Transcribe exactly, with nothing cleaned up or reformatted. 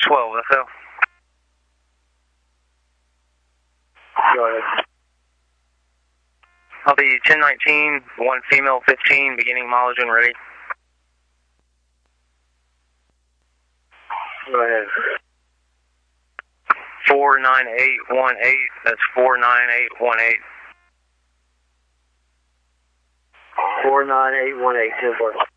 twelve, that's L. Go ahead. I'll be ten nineteen, one female, fifteen, beginning mileage and ready. Go ahead. four nine eight one eight, that's four nine eight one eight. four nine eight one eight, ten four.